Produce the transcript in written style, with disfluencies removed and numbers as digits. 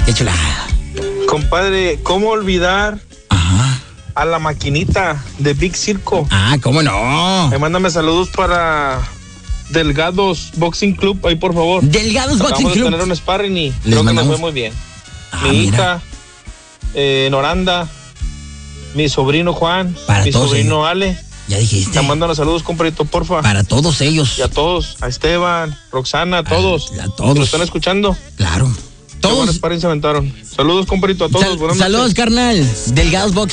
Qué chulada. Compadre, ¿cómo olvidar a la maquinita de Big Circo? ¿Cómo no? Mándame saludos para Delgados Boxing Club, ahí por favor. Delgados Boxing Club. Acabamos de tener un sparring y Les creo que mandamos. nos fue muy bien. Mi hija, Noranda, mi sobrino Juan, Para mi todos sobrino ellos. Ale. Ya dijiste. Te mandan los saludos, compadrito, porfa. Para todos ellos. Y a todos, a Esteban, Roxana, a todos. A todos. ¿Lo están escuchando? Claro. Todos. Qué buenos sparring se aventaron. Saludos, compadrito, a todos. Buenas noches. Saludos, carnal. Delgados Boxing.